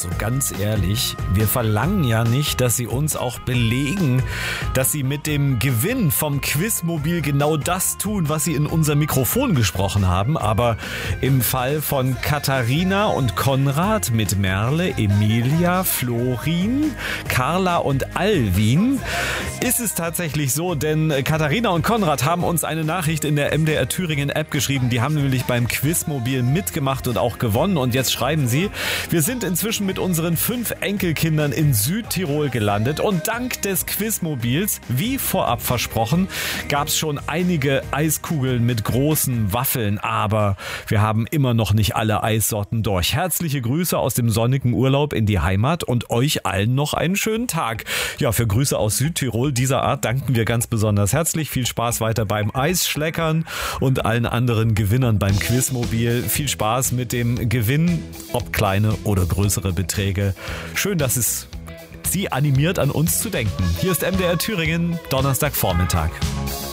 Also ganz ehrlich, wir verlangen ja nicht, dass Sie uns auch belegen, dass Sie mit dem Gewinn vom Quizmobil genau das tun, was Sie in unser Mikrofon gesprochen haben. Aber im Fall von Katharina und Konrad mit Merle, Emilia, Florin, Carla und Alwin ist es tatsächlich so, denn Katharina und Konrad haben uns eine Nachricht in der MDR Thüringen App geschrieben. Die haben nämlich beim Quizmobil mitgemacht und auch gewonnen. Und jetzt schreiben sie: Wir sind inzwischen mit unseren 5 Enkelkindern in Südtirol gelandet und dank des Quizmobils, wie vorab versprochen, gab es schon einige Eiskugeln mit großen Waffeln, aber wir haben immer noch nicht alle Eissorten durch. Herzliche Grüße aus dem sonnigen Urlaub in die Heimat und euch allen noch einen schönen Tag. Ja, für Grüße aus Südtirol dieser Art danken wir ganz besonders herzlich. Viel Spaß weiter beim Eisschleckern und allen anderen Gewinnern beim Quizmobil. Viel Spaß mit dem Gewinn, ob kleine oder größere Beträge. Schön, dass es Sie animiert, an uns zu denken. Hier ist MDR Thüringen, Donnerstagvormittag.